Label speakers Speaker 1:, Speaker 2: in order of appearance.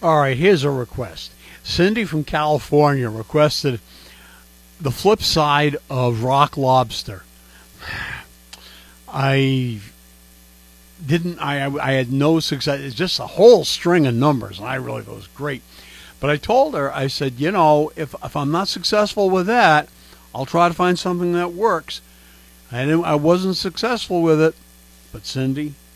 Speaker 1: All right, here's a request. Cindy from California requested the flip side of rock lobster. I didn't. I had no success. It's just a whole string of numbers, and I really thought it was great. But I told her, I said, if I'm not successful with that, I'll try to find something that works. I wasn't successful with it, but Cindy,